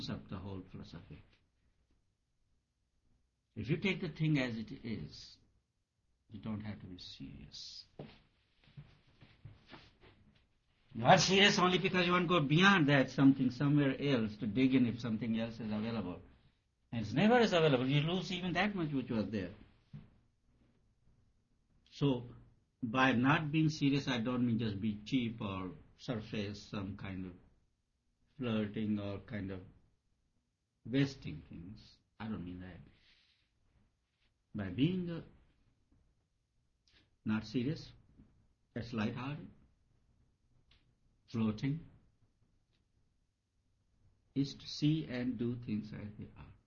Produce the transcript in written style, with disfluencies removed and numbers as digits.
up the whole philosophy. If you take the thing as it is, you don't have to be serious. You are serious only because you want to go beyond that, something somewhere else, to dig in if something else is available. And it's never is available. You lose even that much which was there. So, by not being serious, I don't mean just be cheap or surface some kind of flirting or kind of wasting things. I don't mean that. By being not serious, that's light-hearted, floating, is to see and do things as they are.